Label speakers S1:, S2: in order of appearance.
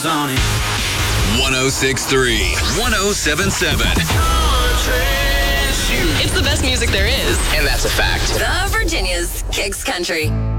S1: on it.
S2: 106.3, 107.7.
S3: It's the best music there is.
S4: And that's a fact.
S5: The Virginia's Kicks Country.